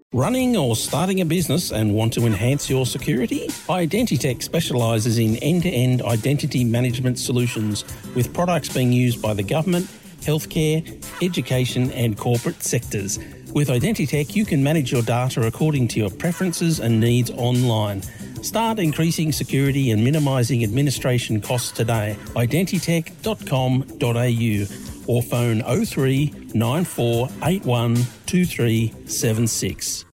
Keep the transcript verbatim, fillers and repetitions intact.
Running or starting a business and want to enhance your security? Identitech specialises in end-to-end identity management solutions with products being used by the government, healthcare, education and corporate sectors. With Identitech, you can manage your data according to your preferences and needs online. Start increasing security and minimising administration costs today. identitech dot com dot a u or phone oh three nine four eight one two three seven six.